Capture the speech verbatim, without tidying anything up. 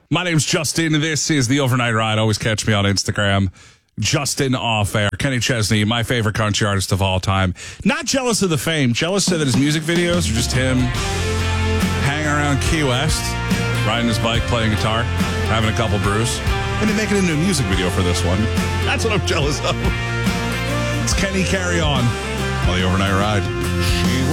My name's Justin. This is the Overnight Ride. Always catch me on Instagram. Justin Off Air. Kenny Chesney, my favorite country artist of all time. Not jealous of the fame. Jealous that his music videos are just him hanging around Key West, riding his bike, playing guitar, having a couple brews, and then making a new music video for this one. That's what I'm jealous of. It's Kenny Carry On on the Overnight Ride. She